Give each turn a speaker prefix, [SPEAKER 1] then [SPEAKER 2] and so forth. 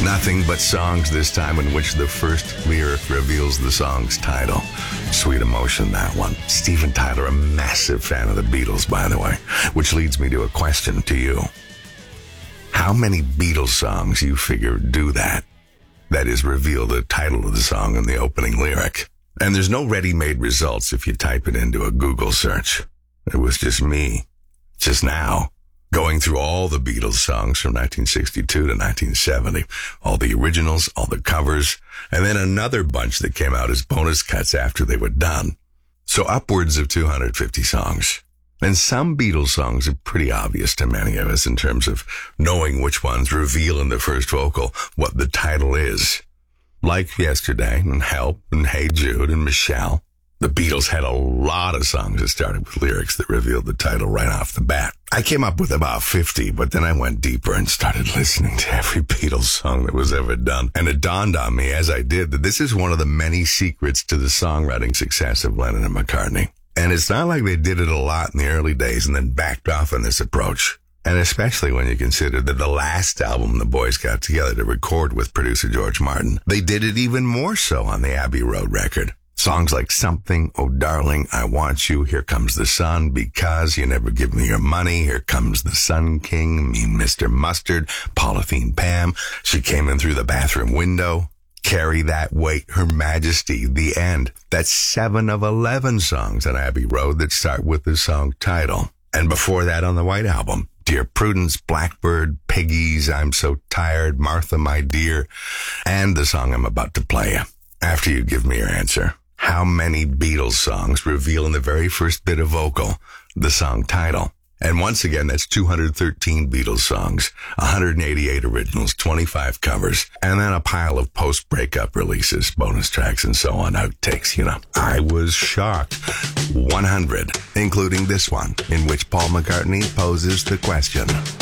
[SPEAKER 1] Nothing but songs this time in which the first lyric reveals the song's title. Sweet Emotion, that one. Steven Tyler, a massive fan of the Beatles, by the way, which leads me to a question to you. How many Beatles songs you figure do that? That is, reveal the title of the song in the opening lyric. And there's no ready-made results if you type it into a Google search. It was just me, just now, going through all the Beatles songs from 1962 to 1970, all the originals, all the covers, and then another bunch that came out as bonus cuts after they were done. So upwards of 250 songs. And some Beatles songs are pretty obvious to many of us in terms of knowing which ones reveal in the first vocal what the title is. Like Yesterday and Help and Hey Jude and Michelle. The Beatles had a lot of songs that started with lyrics that revealed the title right off the bat. I came up with about 50, but then I went deeper and started listening to every Beatles song that was ever done. And it dawned on me as I did that this is one of the many secrets to the songwriting success of Lennon and McCartney. And it's not like they did it a lot in the early days and then backed off on this approach. And especially when you consider that the last album the boys got together to record with producer George Martin, they did it even more so on the Abbey Road record. Songs like Something, Oh Darling, I Want You, Here Comes the Sun, Because, You Never Give Me Your Money, Here Comes the Sun King, Mean Mr. Mustard, Polythene Pam, She Came In Through the Bathroom Window, Carry That Weight, Her Majesty, The End. That's 7 of 11 songs on Abbey Road that start with the song title. And before that on the White Album, Dear Prudence, Blackbird, Piggies, I'm So Tired, Martha, My Dear, and the song I'm about to play you. After you give me your answer. How many Beatles songs reveal in the very first bit of vocal the song title? And once again, that's 213 Beatles songs, 188 originals, 25 covers, and then a pile of post-breakup releases, bonus tracks, and so on, outtakes, you know. I was shocked. 100, including this one, in which Paul McCartney poses the question.